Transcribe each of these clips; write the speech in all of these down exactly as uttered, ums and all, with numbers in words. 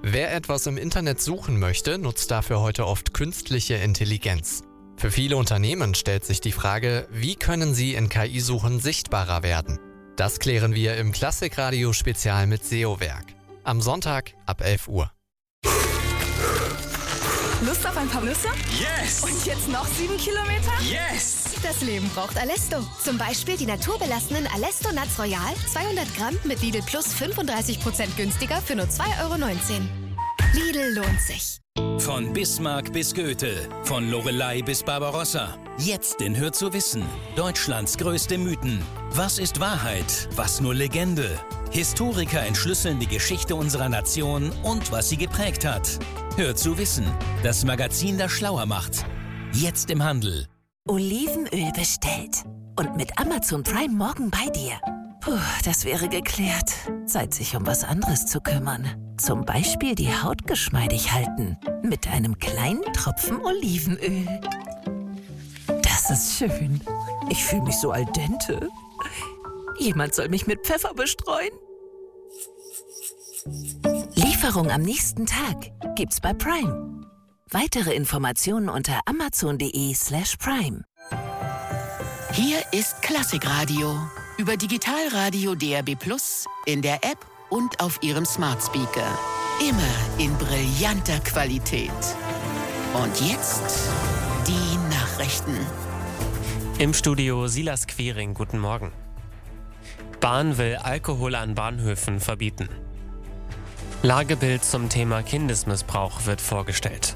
Wer etwas im Internet suchen möchte, nutzt dafür heute oft künstliche Intelligenz. Für viele Unternehmen stellt sich die Frage, wie können sie in K I-Suchen sichtbarer werden? Das klären wir im Klassikradio-Spezial mit S E O-Werk. Am Sonntag ab elf Uhr. Lust auf ein paar Nüsse? Yes! Und jetzt noch sieben Kilometer? Yes! Das Leben braucht Alesto. Zum Beispiel die naturbelassenen Alesto Nuts Royal, zweihundert Gramm mit Lidl Plus fünfunddreißig Prozent günstiger für nur zwei Euro neunzehn. Lidl lohnt sich. Von Bismarck bis Goethe, von Loreley bis Barbarossa. Jetzt in Hör zu wissen. Deutschlands größte Mythen. Was ist Wahrheit? Was nur Legende? Historiker entschlüsseln die Geschichte unserer Nation und was sie geprägt hat. Hör zu wissen. Das Magazin, das schlauer macht. Jetzt im Handel. Olivenöl bestellt. Und mit Amazon Prime morgen bei dir. Puh, das wäre geklärt. Zeit, sich um was anderes zu kümmern. Zum Beispiel die Haut geschmeidig halten. Mit einem kleinen Tropfen Olivenöl. Das ist schön. Ich fühle mich so al dente. Jemand soll mich mit Pfeffer bestreuen. Lieferung am nächsten Tag gibt's bei Prime. Weitere Informationen unter amazon.de slash prime. Hier ist Klassikradio. Über Digitalradio D A B Plus, in der App und auf Ihrem Smart Speaker. Immer in brillanter Qualität. Und jetzt die Nachrichten. Im Studio Silas Quiring, guten Morgen. Bahn will Alkohol an Bahnhöfen verbieten. Lagebild zum Thema Kindesmissbrauch wird vorgestellt.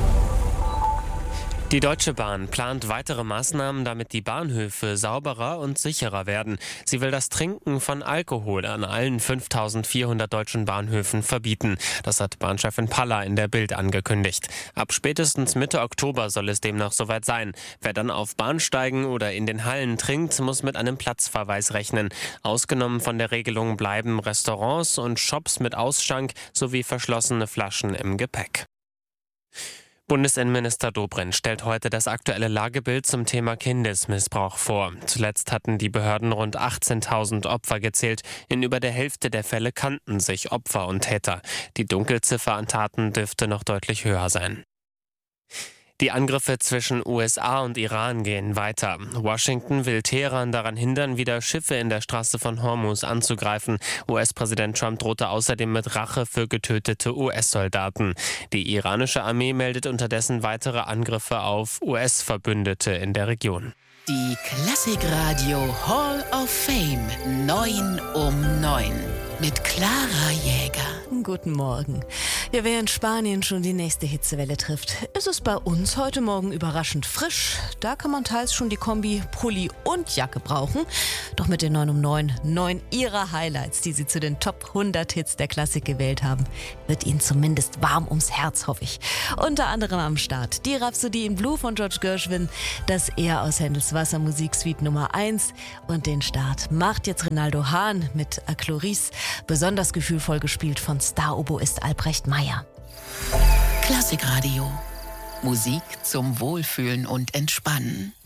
Die Deutsche Bahn plant weitere Maßnahmen, damit die Bahnhöfe sauberer und sicherer werden. Sie will das Trinken von Alkohol an allen fünftausendvierhundert deutschen Bahnhöfen verbieten. Das hat Bahnchefin Paller in der Bild angekündigt. Ab spätestens Mitte Oktober soll es demnach soweit sein. Wer dann auf Bahnsteigen oder in den Hallen trinkt, muss mit einem Platzverweis rechnen. Ausgenommen von der Regelung bleiben Restaurants und Shops mit Ausschank sowie verschlossene Flaschen im Gepäck. Bundesinnenminister Dobrindt stellt heute das aktuelle Lagebild zum Thema Kindesmissbrauch vor. Zuletzt hatten die Behörden rund achtzehntausend Opfer gezählt. In über der Hälfte der Fälle kannten sich Opfer und Täter. Die Dunkelziffer an Taten dürfte noch deutlich höher sein. Die Angriffe zwischen U S A und Iran gehen weiter. Washington will Teheran daran hindern, wieder Schiffe in der Straße von Hormuz anzugreifen. U S-Präsident Trump drohte außerdem mit Rache für getötete U S-Soldaten. Die iranische Armee meldet unterdessen weitere Angriffe auf U S-Verbündete in der Region. Die Klassikradio Hall of Fame neun um neun mit Clara Jäger. Guten Morgen. Ja, wer in Spanien schon die nächste Hitzewelle trifft, ist es bei uns heute Morgen überraschend frisch. Da kann man teils schon die Kombi Pulli und Jacke brauchen. Doch mit den neun um neun, neun ihrer Highlights, die sie zu den Top hundert Hits der Klassik gewählt haben, wird ihnen zumindest warm ums Herz, hoffe ich. Unter anderem am Start die Rhapsody in Blue von George Gershwin, das Er aus Händels Wasser Musiksuite Nummer eins und den Start macht jetzt Rinaldo Hahn mit A Chloris, besonders gefühlvoll gespielt von Star-Oboist Albrecht Meyer. Klassikradio. Musik zum Wohlfühlen und Entspannen.